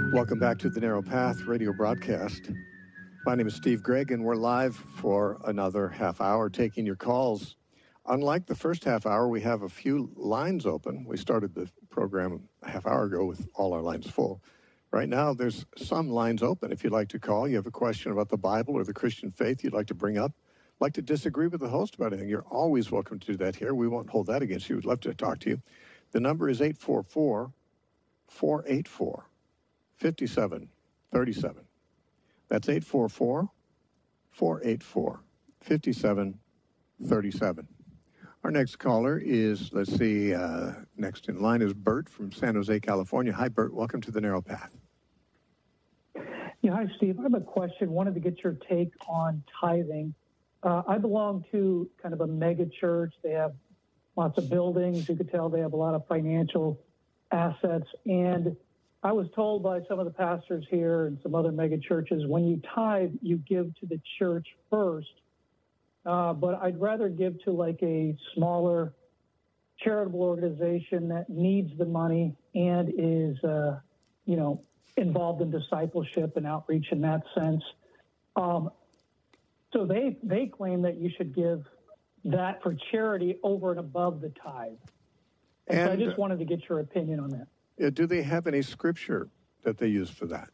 Welcome back to the Narrow Path radio broadcast. My name is Steve Gregg, and we're live for another half hour taking your calls. Unlike the first half hour, we have a few lines open. We started the program a half hour ago with all our lines full. Right now, there's some lines open. If you'd like to call, you have a question about the Bible or the Christian faith you'd like to bring up, like to disagree with the host about anything, you're always welcome to do that here. We won't hold that against you. We'd love to talk to you. The number is 844-484-5737. That's 844-484-5737. Our next caller is, next in line is Bert from San Jose, California. Hi, Bert. Welcome to the Narrow Path. Yeah, hi, Steve. I have a question. Wanted to get your take on tithing. I belong to kind of a mega church. They have lots of buildings. You could tell they have a lot of financial assets. And I was told by some of the pastors here and some other mega churches, when you tithe, you give to the church first. But I'd rather give to like a smaller charitable organization that needs the money and is, involved in discipleship and outreach in that sense. So they claim that you should give that for charity over and above the tithe. And so I just wanted to get your opinion on that. Do they have any scripture that they use for that?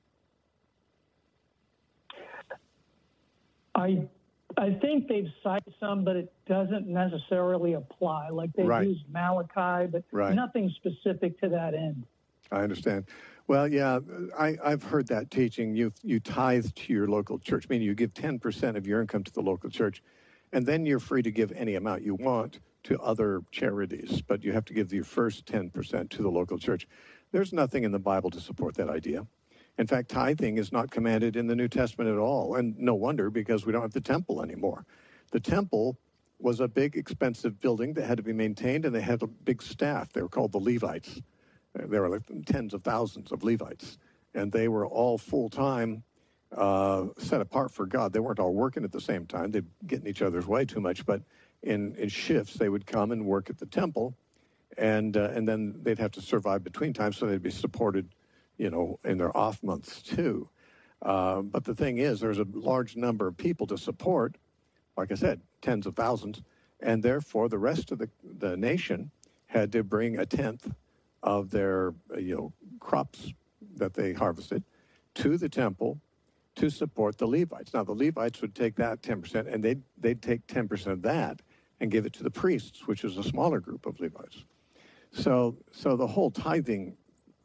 I think they've cited some, but it doesn't necessarily apply. Like they use Malachi, but nothing specific to that end. I understand. Well, yeah, I've heard that teaching. You tithe to your local church, meaning you give 10% of your income to the local church, and then you're free to give any amount you want to other charities, but you have to give your first 10% to the local church. There's nothing in the Bible to support that idea. In fact, tithing is not commanded in the New Testament at all, and no wonder, because we don't have the temple anymore. The temple was a big, expensive building that had to be maintained, and they had a big staff. They were called the Levites. There were like tens of thousands of Levites, and they were all full-time, set apart for God. They weren't all working at the same time. They'd get in each other's way too much, but in shifts, they would come and work at the temple, and then they'd have to survive between times, so they'd be supported, in their off months too. But the thing is, there's a large number of people to support, like I said, tens of thousands, and therefore the rest of the nation had to bring a tenth of their crops that they harvested to the temple to support the Levites. Now, the Levites would take that 10%, and they'd take 10% of that and give it to the priests, which is a smaller group of Levites. So the whole tithing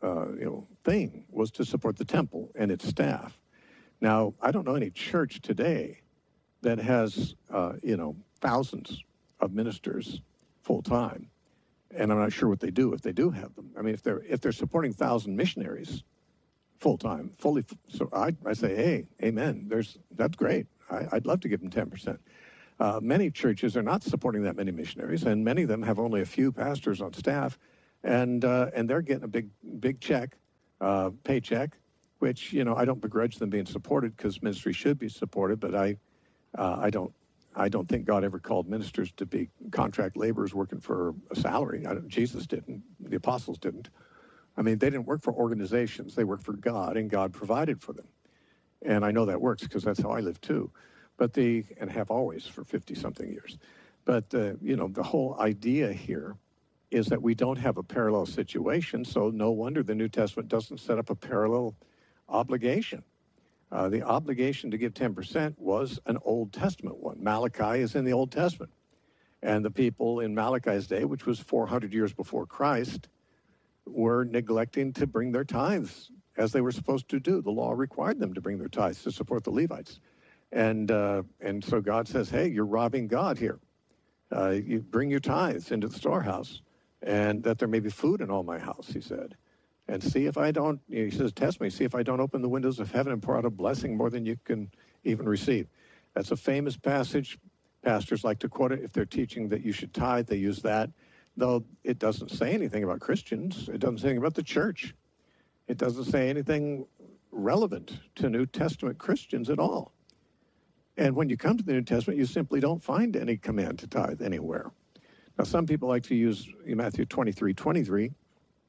thing was to support the temple and its staff. Now, I don't know any church today that has thousands of ministers full time, and I'm not sure what they do if they do have them. I mean, if they're supporting 1,000 missionaries full time, so I say, hey, amen. That's great. I'd love to give them 10%. Many churches are not supporting that many missionaries, and many of them have only a few pastors on staff, and they're getting a big check, paycheck, which I don't begrudge them being supported, because ministry should be supported, but I don't think God ever called ministers to be contract laborers working for a salary. Jesus didn't. The apostles didn't. I mean, they didn't work for organizations. They worked for God, and God provided for them. And I know that works because that's how I live too. And have always for 50-something years. But, the whole idea here is that we don't have a parallel situation, so no wonder the New Testament doesn't set up a parallel obligation. The obligation to give 10% was an Old Testament one. Malachi is in the Old Testament. And the people in Malachi's day, which was 400 years before Christ, were neglecting to bring their tithes as they were supposed to do. The law required them to bring their tithes to support the Levites. And so God says, hey, you're robbing God here. You bring your tithes into the storehouse, and that there may be food in all my house, he said. And see if I don't, he says, test me, see if I don't open the windows of heaven and pour out a blessing more than you can even receive. That's a famous passage. Pastors like to quote it. If they're teaching that you should tithe, they use that. Though it doesn't say anything about Christians. It doesn't say anything about the church. It doesn't say anything relevant to New Testament Christians at all. And when you come to the New Testament, you simply don't find any command to tithe anywhere. Now, some people like to use Matthew 23:23,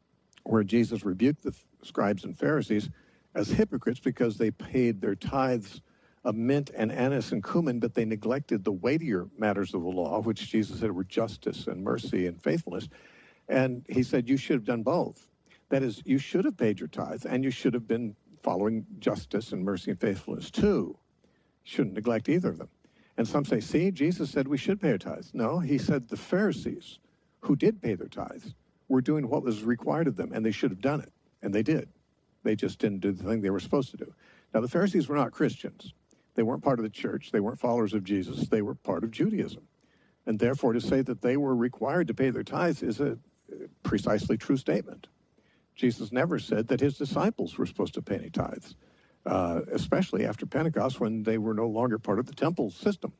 where Jesus rebuked the scribes and Pharisees as hypocrites because they paid their tithes of mint and anise and cumin, but they neglected the weightier matters of the law, which Jesus said were justice and mercy and faithfulness. And he said, you should have done both. That is, you should have paid your tithes, and you should have been following justice and mercy and faithfulness too. Shouldn't neglect either of them. And some say, see, Jesus said we should pay our tithes. No, he said the Pharisees, who did pay their tithes, were doing what was required of them, and they should have done it. And they did. They just didn't do the thing they were supposed to do. Now, the Pharisees were not Christians. They weren't part of the church. They weren't followers of Jesus. They were part of Judaism. And therefore, to say that they were required to pay their tithes is a precisely true statement. Jesus never said that his disciples were supposed to pay any tithes, especially after Pentecost when they were no longer part of the temple system.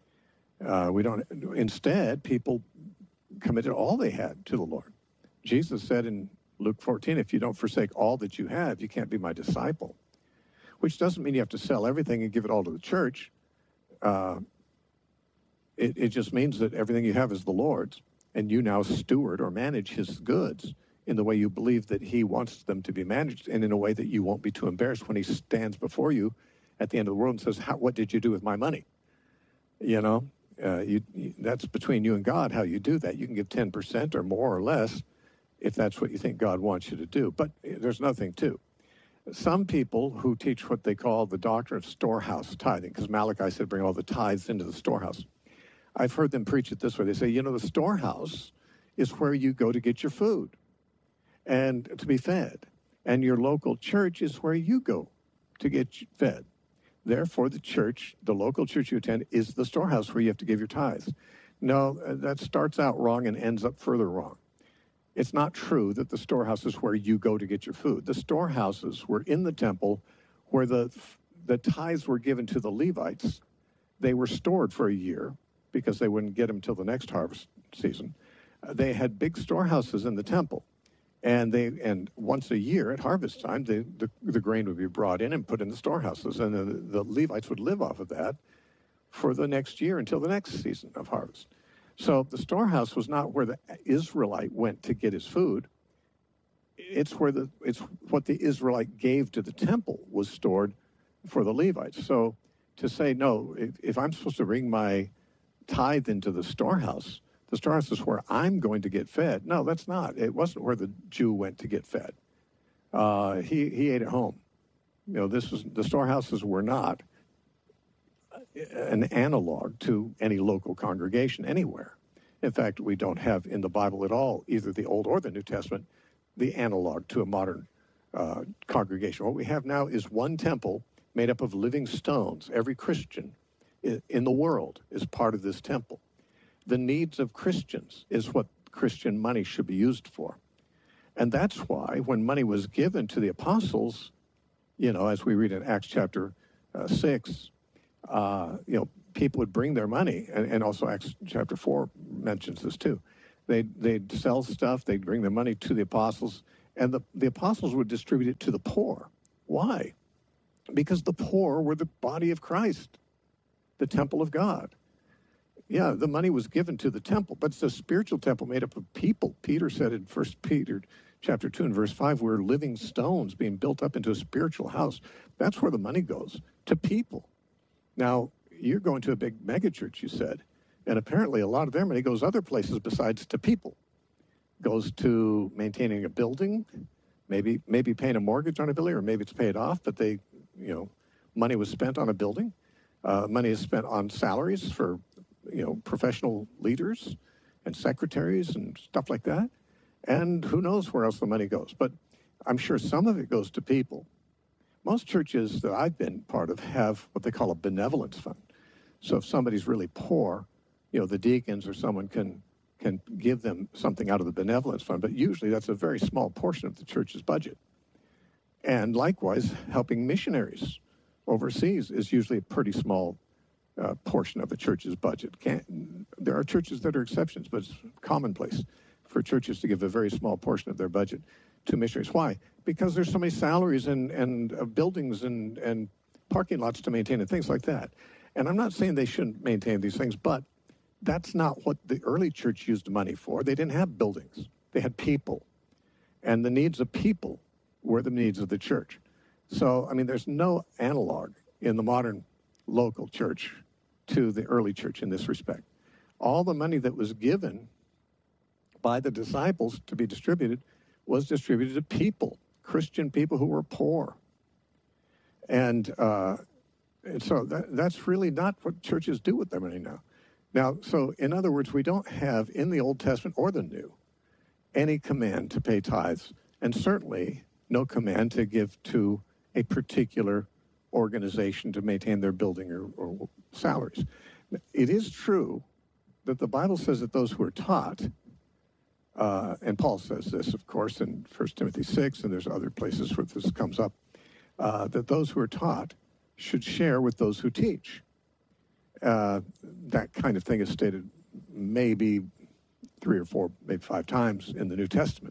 Instead, people committed all they had to the Lord. Jesus said in Luke 14, if you don't forsake all that you have, you can't be my disciple, which doesn't mean you have to sell everything and give it all to the church. It just means that everything you have is the Lord's, and you now steward or manage his goods in the way you believe that he wants them to be managed, and in a way that you won't be too embarrassed when he stands before you at the end of the world and says, what did you do with my money? You know, that's between you and God how you do that. You can give 10% or more or less if that's what you think God wants you to do. But there's nothing to. Some people who teach what they call the doctrine of storehouse tithing, because Malachi said bring all the tithes into the storehouse. I've heard them preach it this way. They say, you know, the storehouse is where you go to get your food and to be fed. And your local church is where you go to get fed. Therefore, the local church you attend, is the storehouse where you have to give your tithes. No, that starts out wrong and ends up further wrong. It's not true that the storehouse is where you go to get your food. The storehouses were in the temple where the tithes were given to the Levites. They were stored for a year because they wouldn't get them till the next harvest season. They had big storehouses in the temple. And once a year at harvest time, the grain would be brought in and put in the storehouses. And the Levites would live off of that for the next year until the next season of harvest. So the storehouse was not where the Israelite went to get his food. It's what the Israelite gave to the temple was stored for the Levites. So to say, no, if I'm supposed to bring my tithe into the storehouse is where I'm going to get fed. No, that's not. It wasn't where the Jew went to get fed. He ate at home. You know, the storehouses were not an analog to any local congregation anywhere. In fact, we don't have in the Bible at all, either the Old or the New Testament, the analog to a modern congregation. What we have now is one temple made up of living stones. Every Christian in the world is part of this temple. The needs of Christians is what Christian money should be used for. And that's why when money was given to the apostles, you know, as we read in Acts chapter 6, people would bring their money, and also Acts chapter 4 mentions this too. They'd sell stuff, they'd bring their money to the apostles, and the apostles would distribute it to the poor. Why? Because the poor were the body of Christ, the temple of God. Yeah, the money was given to the temple, but it's a spiritual temple made up of people. Peter said in 1 Peter chapter 2 and verse 5, we're living stones being built up into a spiritual house. That's where the money goes, to people. Now, you're going to a big megachurch, you said, and apparently a lot of their money goes other places besides to people. Goes to maintaining a building, maybe paying a mortgage on a building, or maybe it's paid off, but money was spent on a building. Money is spent on salaries for professional leaders and secretaries and stuff like that. And who knows where else the money goes. But I'm sure some of it goes to people. Most churches that I've been part of have what they call a benevolence fund. So if somebody's really poor, the deacons or someone can give them something out of the benevolence fund. But usually that's a very small portion of the church's budget. And likewise, helping missionaries overseas is usually a pretty small portion of the church's budget. There are churches that are exceptions, but it's commonplace for churches to give a very small portion of their budget to missionaries. Why? Because there's so many salaries and buildings and parking lots to maintain and things like that. And I'm not saying they shouldn't maintain these things, but that's not what the early church used money for. They didn't have buildings. They had people. And the needs of people were the needs of the church. So, I mean, there's no analog in the modern local church to the early church in this respect. All the money that was given by the disciples to be distributed was distributed to people, Christian people who were poor. And so that's really not what churches do with their money now. Now, so in other words, we don't have in the Old Testament or the New any command to pay tithes, and certainly no command to give to a particular organization to maintain their building or salaries. It is true that the Bible says that those who are taught, and Paul says this, of course, in 1 Timothy 6, and there's other places where this comes up, that those who are taught should share with those who teach. That kind of thing is stated maybe 3 or 4, maybe 5 times in the New Testament.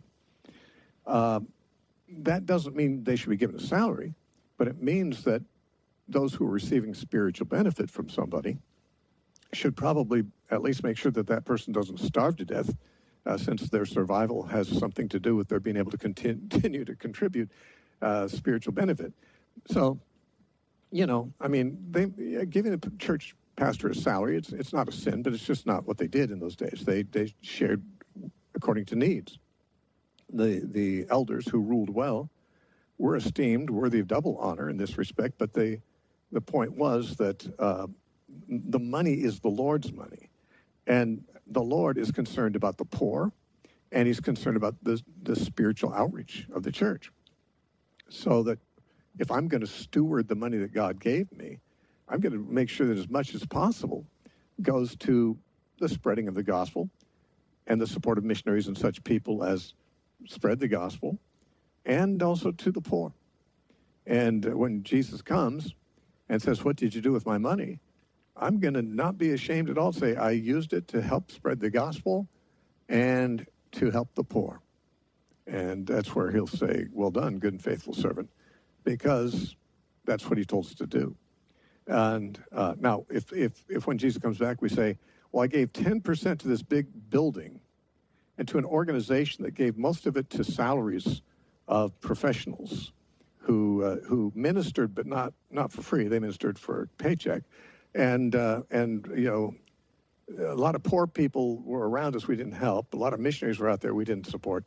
That doesn't mean they should be given a salary, but it means that those who are receiving spiritual benefit from somebody should probably at least make sure that that person doesn't starve to death, since their survival has something to do with their being able to continue to contribute spiritual benefit. So, you know, I mean, giving a church pastor a salary, it's not a sin, but it's just not what they did in those days. They shared according to needs. The elders who ruled well were esteemed, worthy of double honor in this respect, but the point was that the money is the Lord's money. And the Lord is concerned about the poor, and he's concerned about the spiritual outreach of the church. So that if I'm going to steward the money that God gave me, I'm going to make sure that as much as possible goes to the spreading of the gospel and the support of missionaries and such people as spread the gospel, and also to the poor. And when Jesus comes and says, "What did you do with my money?" I'm going to not be ashamed at all to say, I used it to help spread the gospel and to help the poor. And that's where he'll say, "Well done, good and faithful servant," because that's what he told us to do. And now, if when Jesus comes back, we say, "Well, I gave 10% to this big building and to an organization that gave most of it to salaries of professionals who ministered, but not for free. They ministered for a paycheck. And you know, a lot of poor people were around us we didn't help. A lot of missionaries were out there we didn't support.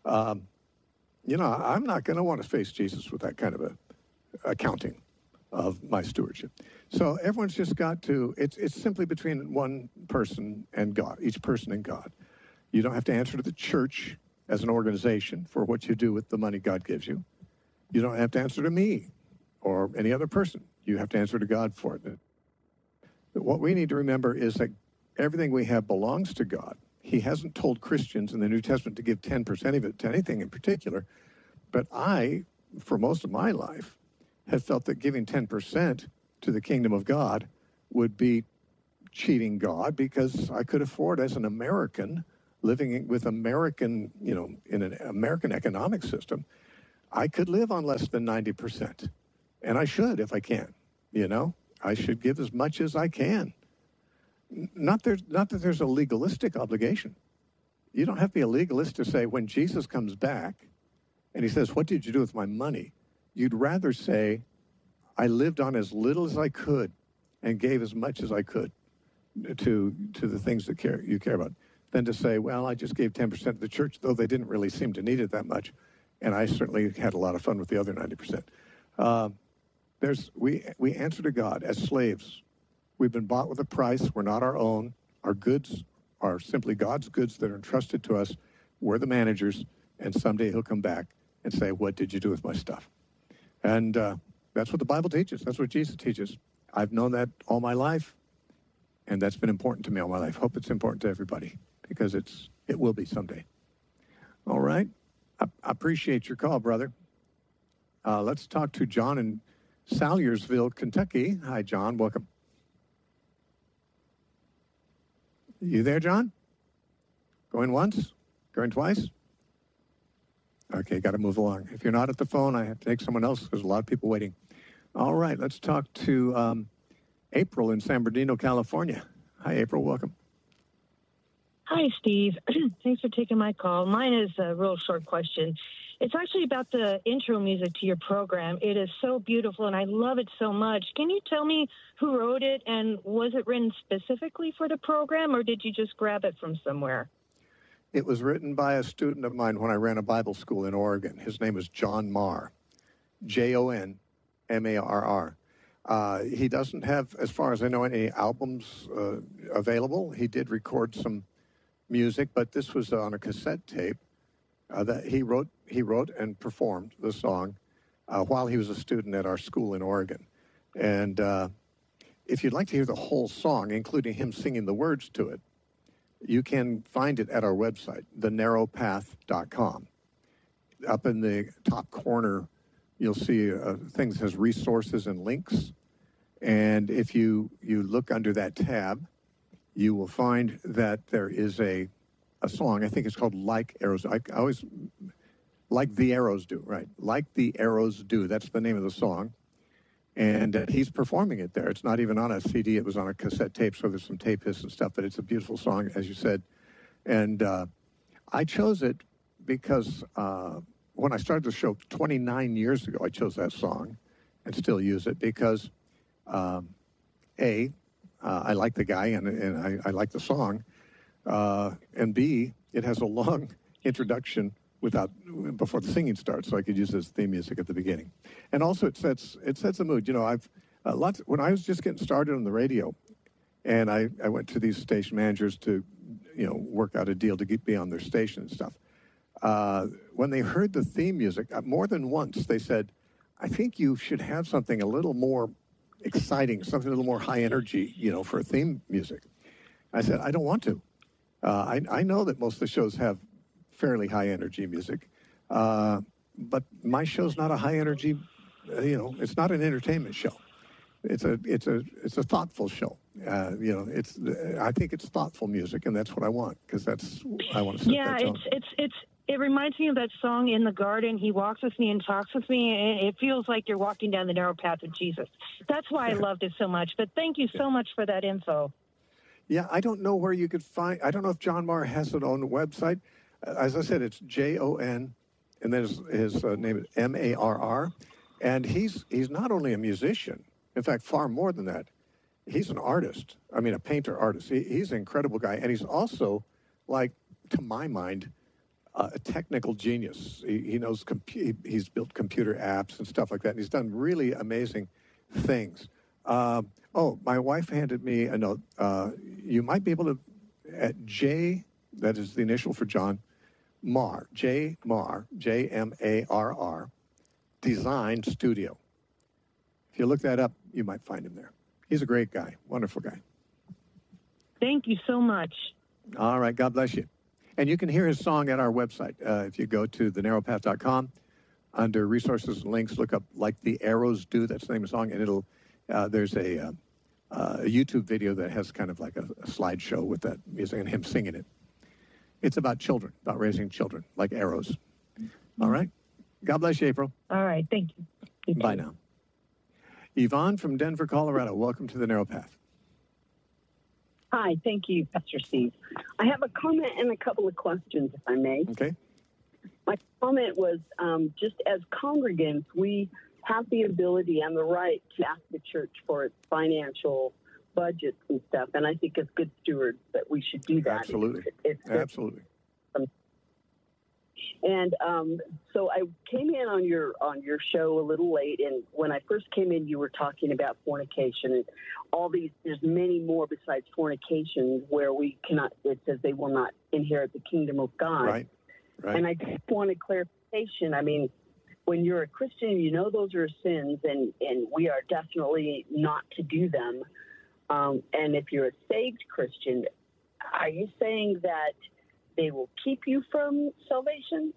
You know, I'm not going to want to face Jesus with that kind of a accounting of my stewardship. So everyone's just got to, it's simply between one person and God, each person and God. You don't have to answer to the church as an organization for what you do with the money God gives you. You don't have to answer to me or any other person. You have to answer to God for it. What we need to remember is that everything we have belongs to God. He hasn't told Christians in the New Testament to give 10% of it to anything in particular. But I, for most of my life, have felt that giving 10% to the kingdom of God would be cheating God, because I could afford, as an American, living with American, you know, in an American economic system, I could live on less than 90%. And I should if I can, you know. I should give as much as I can. Not that there's a legalistic obligation. You don't have to be a legalist to say, when Jesus comes back and he says, "What did you do with my money?" You'd rather say, "I lived on as little as I could and gave as much as I could to the things that you care about," than to say, "Well, I just gave 10% to the church, though they didn't really seem to need it that much, and I certainly had a lot of fun with the other 90%. We answer to God as slaves. We've been bought with a price. We're not our own. Our goods are simply God's goods that are entrusted to us. We're the managers, and someday he'll come back and say, "What did you do with my stuff?" And that's what the Bible teaches. That's what Jesus teaches. I've known that all my life, and that's been important to me all my life. Hope it's important to everybody, because it will be someday. All right. I appreciate your call, brother. Let's talk to John in Salyersville, Kentucky. Hi, John. Welcome. You there, John? Going once? Going twice? Okay, got to move along. If you're not at the phone, I have to take someone else because there's a lot of people waiting. All right, let's talk to April in San Bernardino, California. Hi, April. Welcome. Hi, Steve. Thanks for taking my call. Mine is a real short question. It's actually about the intro music to your program. It is so beautiful, and I love it so much. Can you tell me who wrote it, and was it written specifically for the program, or did you just grab it from somewhere? It was written by a student of mine when I ran a Bible school in Oregon. His name is John Marr, Jonmarr. He doesn't have, as far as I know, any albums available. He did record some music, but this was on a cassette tape that he wrote and performed the song while he was a student at our school in Oregon. And if you'd like to hear the whole song, including him singing the words to it, you can find it at our website, thenarrowpath.com. Up in the top corner, you'll see things that has resources and links. And if you look under that tab, you will find that there is a song. I think it's called Like Arrows. I always, Like the Arrows Do, right? Like the Arrows Do. That's the name of the song. And he's performing it there. It's not even on a CD. It was on a cassette tape, so there's some tape hiss and stuff. But it's a beautiful song, as you said. And I chose it because when I started the show 29 years ago, I chose that song and still use it because, I like the guy and I like the song. And B, it has a long introduction before the singing starts, so I could use it as theme music at the beginning. And also it sets a mood. You know, when I was just getting started on the radio, and I went to these station managers to, work out a deal to be on their station and stuff. When they heard the theme music, more than once they said, I think you should have something a little more exciting, something a little more high energy, for theme music. I said, I don't want to. I know that most of the shows have fairly high energy music, but my show's not a high energy, it's not an entertainment show. It's a thoughtful show. I think it's thoughtful music, and that's what I want, because I want to set that tone. It reminds me of that song, In the Garden. He walks with me and talks with me, and it feels like you're walking down the narrow path of Jesus. That's why I loved it so much. But thank you so much for that info. Yeah, I don't know where you could find. I don't know if John Marr has it on the website. As I said, it's Jon, and then his name is Marr, and he's not only a musician. In fact, far more than that. He's an artist. I mean, a painter artist. He's an incredible guy, and he's also, like, to my mind, a technical genius. He knows. He's built computer apps and stuff like that, and he's done really amazing things. My wife handed me a note. You might be able to, at J, that is the initial for John, Marr, Jmarr, Jmarr, Design Studio. If you look that up, you might find him there. He's a great guy, wonderful guy. Thank you so much. All right, God bless you. And you can hear his song at our website. If you go to thenarrowpath.com, under resources and links, look up Like the Arrows Do. That's the name of the song, and there's a YouTube video that has kind of like a slideshow with that music and him singing it. It's about children, about raising children, like arrows. All right? God bless you, April. All right, thank you. Bye now. Yvonne from Denver, Colorado. Welcome to the Narrow Path. Hi, thank you, Pastor Steve. I have a comment and a couple of questions, if I may. Okay. My comment was, just as congregants, we have the ability and the right to ask the church for its financial budgets and stuff, and I think as good stewards that we should do that. Absolutely. Absolutely. And so I came in on your show a little late, and when I first came in, you were talking about fornication and all these. There's many more besides fornication where we cannot. It says they will not inherit the kingdom of God. Right. And I just wanted clarification. I mean, when you're a Christian, you know those are sins, and we are definitely not to do them. And if you're a saved Christian, are you saying that they will keep you from salvation?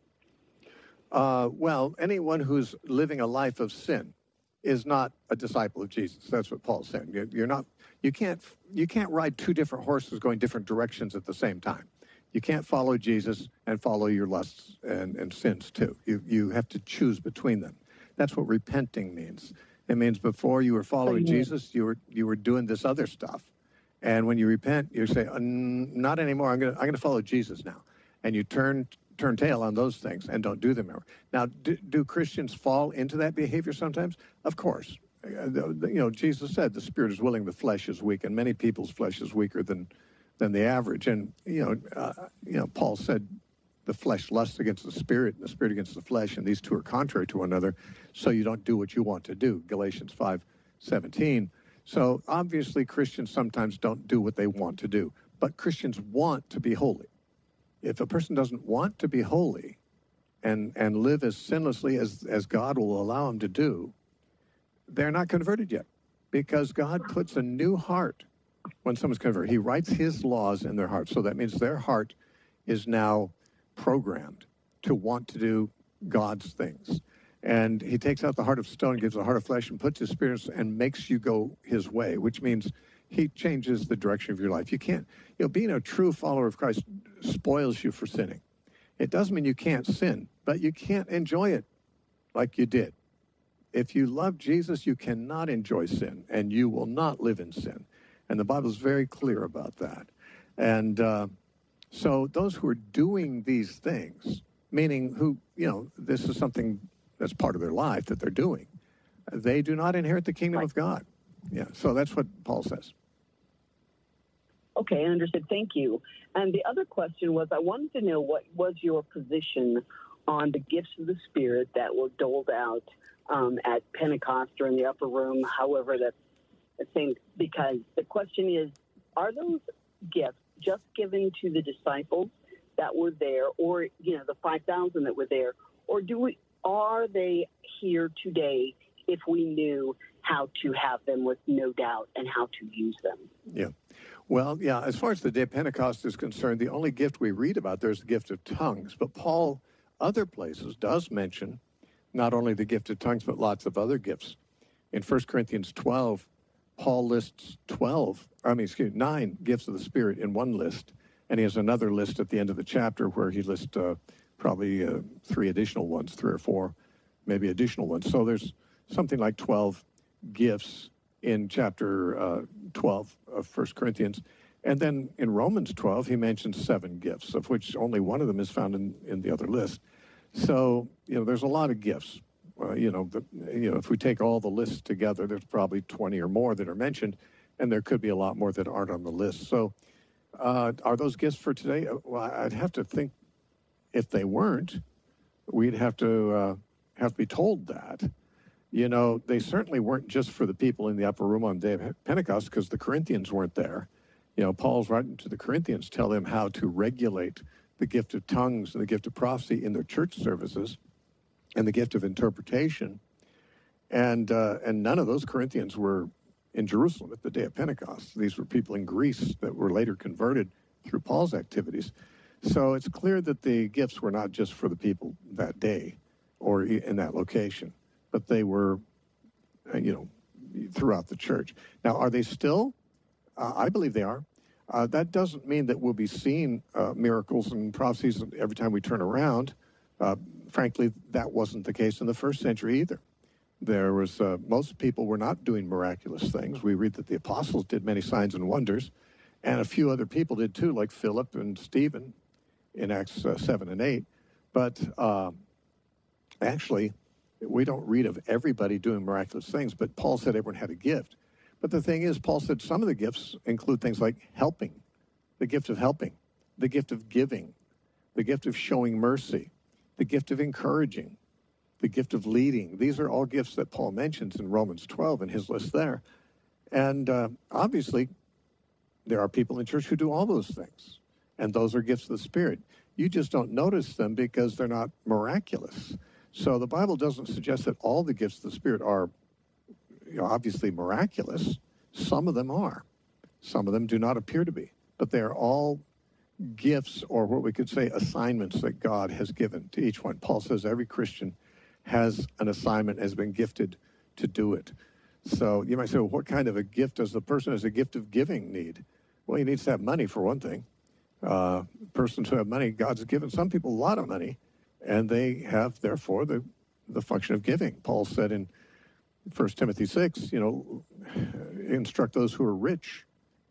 Well, anyone who's living a life of sin is not a disciple of Jesus. That's what Paul's saying. You can't ride two different horses going different directions at the same time. You can't follow Jesus and follow your lusts and sins too. You have to choose between them. That's what repenting means. It means before you were following Jesus, you were doing this other stuff. And when you repent, you say, not anymore. I'm gonna follow Jesus now. And you turn tail on those things and don't do them anymore. Now, do Christians fall into that behavior sometimes? Of course. Jesus said the spirit is willing, the flesh is weak, and many people's flesh is weaker than the average. And Paul said the flesh lusts against the spirit, and the spirit against the flesh, and these two are contrary to one another. So you don't do what you want to do. Galatians 5:17. So obviously Christians sometimes don't do what they want to do, but Christians want to be holy. If a person doesn't want to be holy and live as sinlessly as God will allow them to do, they're not converted yet, because God puts a new heart when someone's converted. He writes his laws in their heart. So that means their heart is now programmed to want to do God's things. And he takes out the heart of stone, gives the heart of flesh, and puts his spirit and makes you go his way, which means he changes the direction of your life. You can't, being a true follower of Christ spoils you for sinning. It doesn't mean you can't sin, but you can't enjoy it like you did. If you love Jesus, you cannot enjoy sin, and you will not live in sin. And the Bible is very clear about that. And so those who are doing these things, meaning who, this is something that's part of their life that they're doing, they do not inherit the kingdom of God. Yeah, so that's what Paul says. Okay, I understood. Thank you. And the other question was, I wanted to know what was your position on the gifts of the Spirit that were doled out at Pentecost or in the upper room, however that's the same, because the question is, are those gifts just given to the disciples that were there, or, the 5,000 that were there, or are they here today if we knew how to have them with no doubt and how to use them? Yeah. Well, yeah, as far as the day of Pentecost is concerned, the only gift we read about there is the gift of tongues. But Paul, other places, does mention not only the gift of tongues, but lots of other gifts. In 1 Corinthians 12, Paul lists 9 gifts of the Spirit in one list. And he has another list at the end of the chapter where he lists probably 3 additional ones, 3 or 4, maybe additional ones. So there's something like 12 gifts in chapter 12 of 1 Corinthians. And then in Romans 12, he mentions 7 gifts, of which only one of them is found in the other list. So, there's a lot of gifts. If we take all the lists together, there's probably 20 or more that are mentioned, and there could be a lot more that aren't on the list. So are those gifts for today? Well, I'd have to think if they weren't, we'd have to be told that. They certainly weren't just for the people in the upper room on the day of Pentecost, because the Corinthians weren't there. Paul's writing to the Corinthians, tell them how to regulate the gift of tongues and the gift of prophecy in their church services and the gift of interpretation. And none of those Corinthians were in Jerusalem at the day of Pentecost. These were people in Greece that were later converted through Paul's activities. So it's clear that the gifts were not just for the people that day or in that location, but they were, throughout the church. Now, are they still? I believe they are. That doesn't mean that we'll be seeing miracles and prophecies every time we turn around. Frankly, that wasn't the case in the first century either. There was, most people were not doing miraculous things. We read that the apostles did many signs and wonders, and a few other people did too, like Philip and Stephen in Acts 7 and 8. But actually, we don't read of everybody doing miraculous things, but Paul said everyone had a gift. But the thing is, Paul said some of the gifts include things like helping, the gift of helping, the gift of giving, the gift of showing mercy, the gift of encouraging, the gift of leading. These are all gifts that Paul mentions in Romans 12 in his list there. And obviously, there are people in church who do all those things, and those are gifts of the Spirit. You just don't notice them because they're not miraculous. So the Bible doesn't suggest that all the gifts of the Spirit are obviously miraculous. Some of them are. Some of them do not appear to be. But they are all gifts, or what we could say assignments, that God has given to each one. Paul says every Christian has an assignment, has been gifted to do it. So you might say, well, what kind of a gift does the person who has a gift of giving need? Well, he needs to have money for one thing. Persons who have money, God's given some people a lot of money, and they have, therefore, the function of giving. Paul said in 1 Timothy 6, instruct those who are rich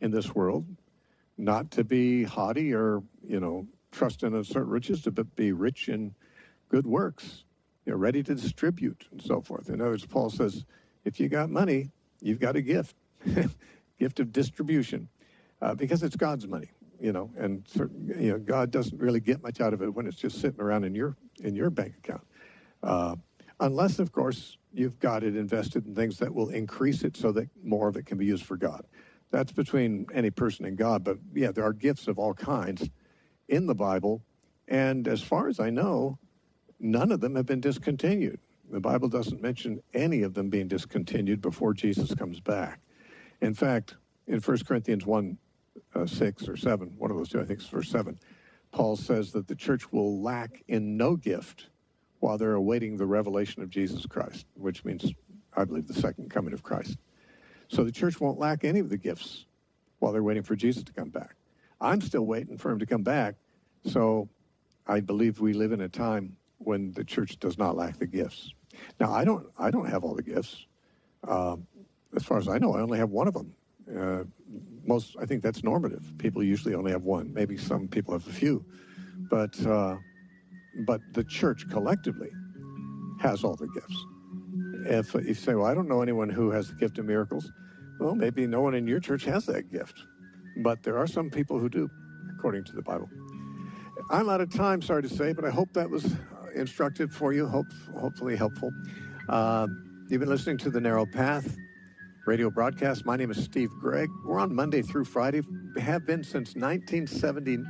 in this world, not to be haughty or, trust in uncertain riches, but be rich in good works, ready to distribute and so forth. In other words, Paul says, if you got money, you've got a gift, gift of distribution, because it's God's money, and God doesn't really get much out of it when it's just sitting around in your bank account. Unless, of course, you've got it invested in things that will increase it so that more of it can be used for God. That's between any person and God. But, yeah, there are gifts of all kinds in the Bible. And as far as I know, none of them have been discontinued. The Bible doesn't mention any of them being discontinued before Jesus comes back. In fact, in 1 Corinthians 1, 6 or 7, one of those two, I think it's verse 7, Paul says that the church will lack in no gift while they're awaiting the revelation of Jesus Christ, which means, I believe, the second coming of Christ. So the church won't lack any of the gifts while they're waiting for Jesus to come back. I'm still waiting for him to come back, so I believe we live in a time when the church does not lack the gifts. Now, I don't have all the gifts. As far as I know, I only have one of them. I think that's normative. People usually only have one. Maybe some people have a few. But the church collectively has all the gifts. If you say, well, I don't know anyone who has the gift of miracles, well, maybe no one in your church has that gift. But there are some people who do, according to the Bible. I'm out of time, sorry to say, but I hope that was instructive for you, hopefully helpful. You've been listening to The Narrow Path radio broadcast. My name is Steve Gregg. We're on Monday through Friday. We have been since 1997.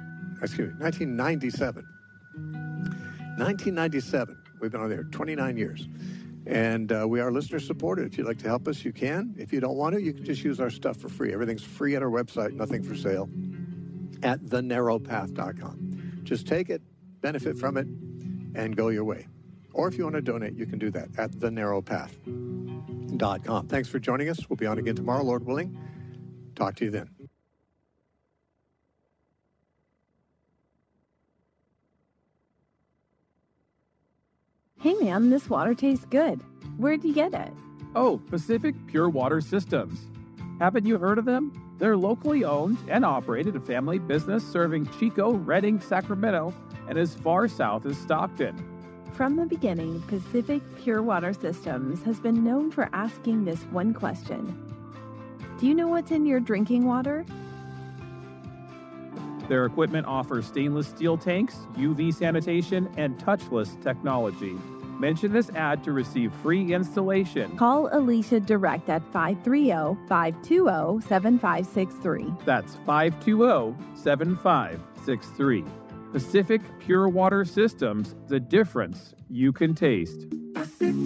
1997. We've been on there 29 years. And we are listener supported. If you'd like to help us, you can. If you don't want to, you can just use our stuff for free. Everything's free at our website, nothing for sale, at thenarrowpath.com. Just take it, benefit from it, and go your way. Or if you want to donate, you can do that at thenarrowpath.com. Thanks for joining us. We'll be on again tomorrow, Lord willing. Talk to you then. Hey man, this water tastes good. Where'd you get it? Oh, Pacific Pure Water Systems. Haven't you heard of them? They're locally owned and operated a family business serving Chico, Redding, Sacramento, and as far south as Stockton. From the beginning, Pacific Pure Water Systems has been known for asking this one question. Do you know what's in your drinking water? Their equipment offers stainless steel tanks, UV sanitation, and touchless technology. Mention this ad to receive free installation. Call Alicia direct at 530-520-7563. That's 520-7563. Pacific Pure Water Systems, the difference you can taste.